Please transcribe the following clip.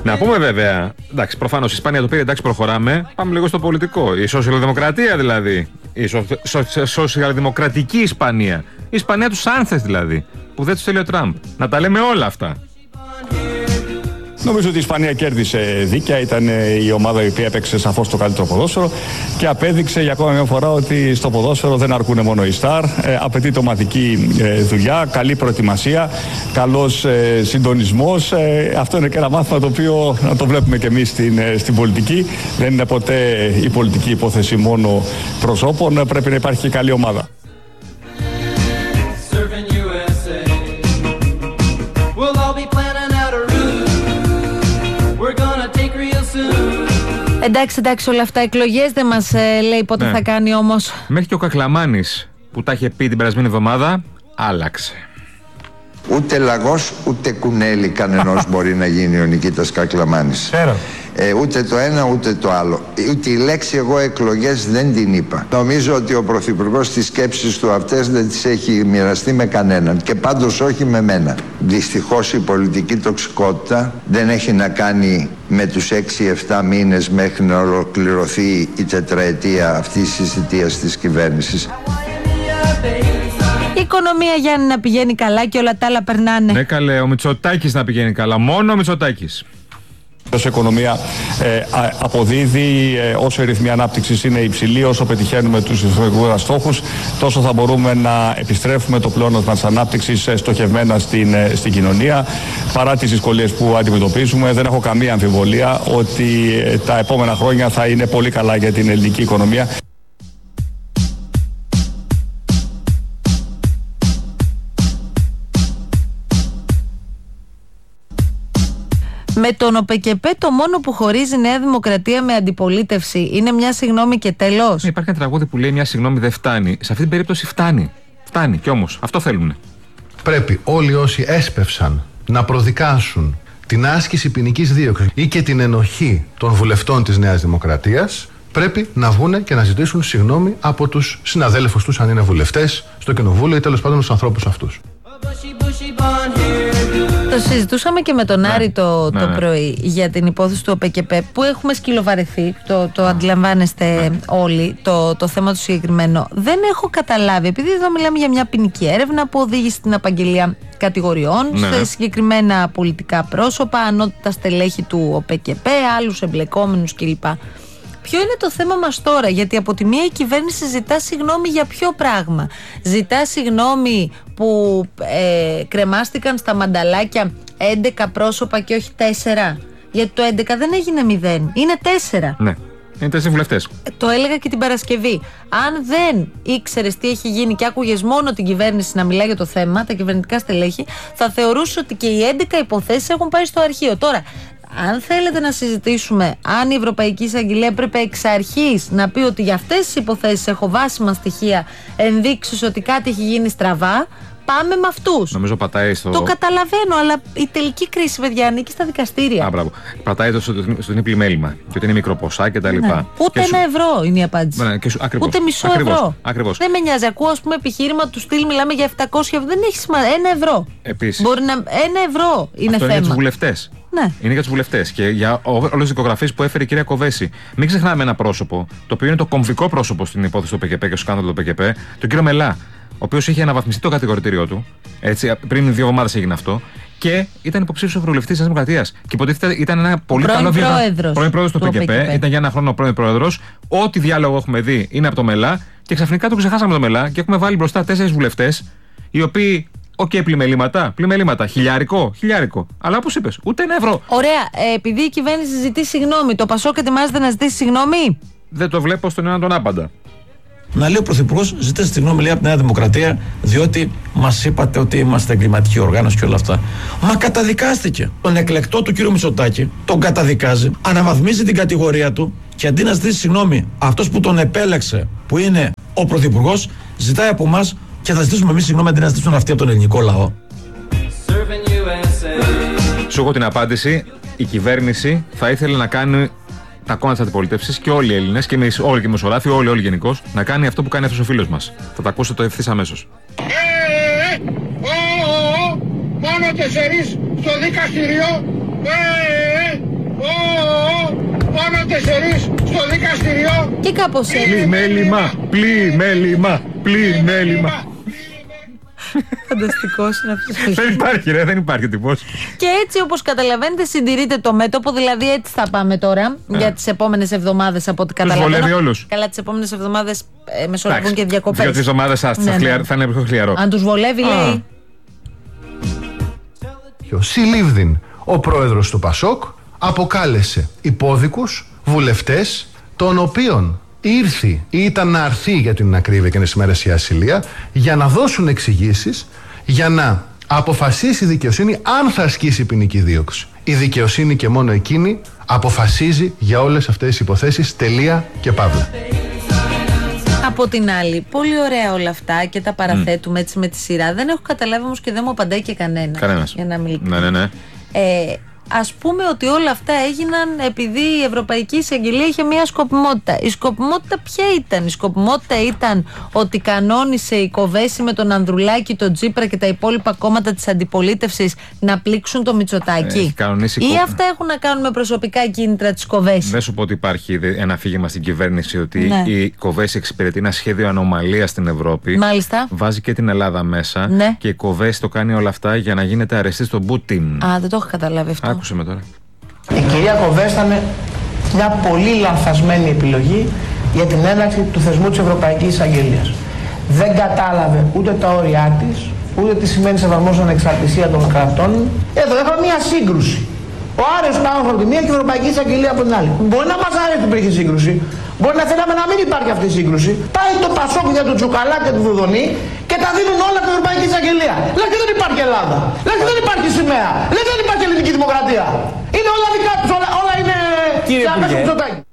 Να πούμε βέβαια, εντάξει, προφανώς η Ισπανία το πήρε, εντάξει, προχωράμε. Πάμε λίγο στο πολιτικό. Η σοσιαλδημοκρατία δηλαδή. Η σοσιαλδημοκρατική Ισπανία. Η Ισπανία του Σάνθες δηλαδή. Που δεν του θέλει ο Τραμπ. Να τα λέμε όλα αυτά. Νομίζω ότι η Ισπανία κέρδισε δίκαια, ήταν η ομάδα η οποία έπαιξε σαφώς το καλύτερο ποδόσφαιρο και απέδειξε για ακόμα μια φορά ότι στο ποδόσφαιρο δεν αρκούν μόνο οι στάρ, απαιτείται ομαδική δουλειά, καλή προετοιμασία, καλός συντονισμός. Αυτό είναι και ένα μάθημα το οποίο να το βλέπουμε και εμείς στην πολιτική. Δεν είναι ποτέ η πολιτική υπόθεση μόνο προσώπων, πρέπει να υπάρχει και καλή ομάδα. Εντάξει, όλα αυτά εκλογές δεν μας λέει πότε θα κάνει όμως. Μέχρι και ο Κακλαμάνης που τα είχε πει την περασμένη εβδομάδα, άλλαξε. Ούτε λαγός ούτε κουνέλι κανενός μπορεί να γίνει ο Νικήτας Κακλαμάνης. Ούτε το ένα ούτε το άλλο. Ούτε η λέξη εγώ εκλογές δεν την είπα. Νομίζω ότι ο Πρωθυπουργός τις σκέψεις του αυτές δεν τις έχει μοιραστεί με κανέναν και πάντως όχι με μένα. Δυστυχώς η πολιτική τοξικότητα δεν έχει να κάνει με τους 6-7 μήνες μέχρι να ολοκληρωθεί η τετραετία αυτής της θητείας της κυβέρνησης. Η οικονομία, Γιάννη, να πηγαίνει καλά και όλα τα άλλα περνάνε. Ναι, καλέ, ο Μητσοτάκης να πηγαίνει καλά. Μόνο ο Μητσοτάκης. Όσο η οικονομία αποδίδει, όσο η ρυθμή ανάπτυξης είναι υψηλή, όσο πετυχαίνουμε τους ιστορικούς στόχους, τόσο θα μπορούμε να επιστρέφουμε το πλεόνασμα της ανάπτυξης στοχευμένα στην κοινωνία. Παρά τις δυσκολίες που αντιμετωπίζουμε, δεν έχω καμία αμφιβολία ότι τα επόμενα χρόνια θα είναι πολύ καλά για την ελληνική οικονομία. Με τον ΟΠΕΚΕΠΕ το μόνο που χωρίζει Νέα Δημοκρατία με αντιπολίτευση είναι μια συγγνώμη και τέλος. Υπάρχει ένα τραγούδι που λέει μια συγγνώμη δεν φτάνει. Σε αυτή την περίπτωση φτάνει. Φτάνει κι όμως. Αυτό θέλουν. Πρέπει όλοι όσοι έσπευσαν να προδικάσουν την άσκηση ποινικής δίωξης ή και την ενοχή των βουλευτών της Νέας Δημοκρατίας, πρέπει να βγουν και να ζητήσουν συγγνώμη από τους συναδέλφους τους, αν είναι βουλευτές, στο κοινοβούλιο ή τέλος πάντων τους ανθρώπους αυτούς. Το συζητούσαμε και με τον Άρη το πρωί για την υπόθεση του ΟΠΕΚΕΠΕ που έχουμε σκυλοβαρεθεί, το αντιλαμβάνεστε όλοι το θέμα του συγκεκριμένο. Δεν έχω καταλάβει, επειδή εδώ μιλάμε για μια ποινική έρευνα που οδήγησε στην απαγγελία κατηγοριών σε συγκεκριμένα πολιτικά πρόσωπα, ανώτατα στελέχη του ΟΠΕΚΕΠΕ, άλλους εμπλεκόμενους κλπ. Ποιο είναι το θέμα μας τώρα? Γιατί από τη μία η κυβέρνηση ζητά συγγνώμη για ποιο πράγμα? Ζητά συγγνώμη που κρεμάστηκαν στα μανταλάκια 11 πρόσωπα και όχι 4? Γιατί το 11 δεν έγινε 0, είναι 4. Ναι, είναι 4 βουλευτές. Το έλεγα και την Παρασκευή. Αν δεν ήξερες τι έχει γίνει και άκουγες μόνο την κυβέρνηση να μιλάει για το θέμα, τα κυβερνητικά στελέχη, θα θεωρούσες ότι και οι 11 υποθέσεις έχουν πάει στο αρχείο. Τώρα, αν θέλετε να συζητήσουμε αν η Ευρωπαϊκή Εισαγγελία έπρεπε εξ αρχής να πει ότι για αυτές τις υποθέσεις έχω βάσιμα στοιχεία, ενδείξεις ότι κάτι έχει γίνει στραβά, πάμε με αυτούς. Νομίζω πατάει στο. Το καταλαβαίνω, αλλά η τελική κρίση, παιδιά, ανήκει στα δικαστήρια. Μπράβο. Πατάει στο είναι πλημέλημα και ότι είναι μικροποσά κτλ. Ναι. Ούτε ένα ευρώ είναι η απάντηση. Ναι, ακριβώς. Ούτε μισό ευρώ. Ακριβώς. Δεν με νοιάζει. Ακούω, ας πούμε, επιχείρημα του στυλ, μιλάμε για 700 ευρώ. Δεν έχει σημασία. 1 ευρώ. Επίσης. Μπορεί να. 1 ευρώ είναι αυτό θέμα. Είναι για τους βουλευτές. Ναι. Είναι για τους βουλευτές και για όλες τις δικογραφίες που έφερε η κυρία Κοβέση. Μην ξεχνάμε ένα πρόσωπο, το οποίο είναι το κομβικό πρόσωπο στην υπόθεση του ΠΚΠ και στο σκάνδαλο του ΠΚΠ, τον κύριο Μελά, ο οποίος είχε αναβαθμιστεί το κατηγορητήριο του. Έτσι, πριν 2 εβδομάδες έγινε αυτό. Και ήταν υποψήφιος ευρωβουλευτής της Δημοκρατίας. Και υποτίθεται ήταν ένα πολύ καλό βήμα. Πρώην πρόεδρος του ΠΚΠ. Ήταν για ένα χρόνο πρώην πρόεδρος. Ό,τι διάλογο έχουμε δει είναι από το Μελά. Και ξαφνικά το ξεχάσαμε το Μελά και έχουμε βάλει μπροστά 4 βουλευτές, οι οποίοι. Πλημελήματα. Χιλιάρικο. Αλλά όπως είπες, ούτε 1 ευρώ. Ωραία. Επειδή η κυβέρνηση ζητεί συγγνώμη, το Πασόκ ετοιμάζεται να ζητήσει συγγνώμη? Δεν το βλέπω στον έναν τον άπαντα. Να λέει ο Πρωθυπουργός, ζητήστε συγγνώμη, λέει, από τη Νέα Δημοκρατία, διότι μας είπατε ότι είμαστε εγκληματική οργάνωση και όλα αυτά. Μα καταδικάστηκε. Τον εκλεκτό του κύριο Μητσοτάκη τον καταδικάζει, αναβαθμίζει την κατηγορία του και αντί να ζητήσει συγγνώμη, αυτός που τον επέλεξε, που είναι ο Πρωθυπουργός, ζητάει από εμάς και θα ζητήσουμε εμείς συγγνώμη αντί να ζητήσουν αυτοί από τον ελληνικό λαό. Σου έχω την απάντηση. Η κυβέρνηση θα ήθελε να κάνει τα κόμματα της αντιπολίτευσης και όλοι οι Έλληνες και εμείς όλοι και οι δημοσιογράφοι, όλοι γενικώς, να κάνει αυτό που κάνει αυτός ο φίλος μας. Θα τα ακούσετε το ευθύς αμέσως. Μόνο 4 στο δικαστήριο. Μόνο 4 στο δικαστηριό. Και κάπως έτσι. Πλημέλημα. Φανταστικός είναι αυτός. Δεν υπάρχει, δεν υπάρχει τυπός. Και έτσι, όπως καταλαβαίνετε, συντηρείται το μέτωπο. Δηλαδή, έτσι θα πάμε τώρα για τις επόμενες εβδομάδες, από ό,τι καταλαβαίνω. Τους βολεύει όλους. Καλά, τις επόμενες εβδομάδες μεσολαβούν και διακοπές. 2-3 εβδομάδες θα είναι πιο χλιαρό. Αν τους βολεύει, λέει. Ο Σιλίβδιν, ο πρόεδρος του Πασόκ, αποκάλεσε υπόδικους βουλευτές, των οποίων ήρθε ή ήταν να αρθεί, για την ακρίβεια και να συμμερέσει η ασυλία, για να δώσουν εξηγήσεις, για να αποφασίσει η δικαιοσύνη αν θα ασκήσει ποινική δίωξη. Η δικαιοσύνη και μόνο εκείνη αποφασίζει για όλες αυτές τις υποθέσεις, τελεία και παύλα. Από την άλλη, πολύ ωραία όλα αυτά και τα παραθέτουμε έτσι με τη σειρά. Δεν έχω καταλάβει όμως και δεν μου απαντάει και κανένας. Για να μην Ναι. Ας πούμε ότι όλα αυτά έγιναν επειδή η Ευρωπαϊκή Εισαγγελία είχε μια σκοπιμότητα. Η σκοπιμότητα ποια ήταν? Η σκοπιμότητα ήταν ότι κανόνισε η Κοβέση με τον Ανδρουλάκη, τον Τσίπρα και τα υπόλοιπα κόμματα της αντιπολίτευσης να πλήξουν το Μητσοτάκη? Ή αυτά έχουν να κάνουν με προσωπικά κίνητρα της Κοβέση? Δεν σου πω ότι υπάρχει ένα αφήγημα στην κυβέρνηση ότι η Κοβέση εξυπηρετεί ένα σχέδιο ανομαλίας στην Ευρώπη. Μάλιστα. Βάζει και την Ελλάδα μέσα. Ναι. Και η Κοβέση το κάνει όλα αυτά για να γίνεται αρεστή στον Πούτιν. Α, δεν το έχω καταλάβει αυτό. Άκουσε με τώρα. Η κυρία Κοβέση ήταν μια πολύ λανθασμένη επιλογή για την έναρξη του θεσμού της Ευρωπαϊκής Εισαγγελίας. Δεν κατάλαβε ούτε τα όρια της, ούτε τι σημαίνει σε εφαρμόζουν ανεξαρτησία των κρατών. Εδώ έχουμε μια σύγκρουση. Ο Άρεος πάνω από τη μία και η Ευρωπαϊκή Εισαγγελία από την άλλη. Μπορεί να μας άρεσε που υπήρχε σύγκρουση, μπορεί να θέλαμε να μην υπάρχει αυτή η σύγκρουση. Πάει το Πασόκ για τον Τσουκαλά και τον Δουδονή και τα δίνουν όλα από την Ευρωπαϊκή Εισαγγελία. Λέει και δεν υπάρχει Ελλάδα. Λέει και δεν υπάρχει σημαία. Λέει και δεν υπάρχει ελληνική δημοκρατία. Είναι όλα δικά τους, όλα είναι. Κύριε Υπουργέ.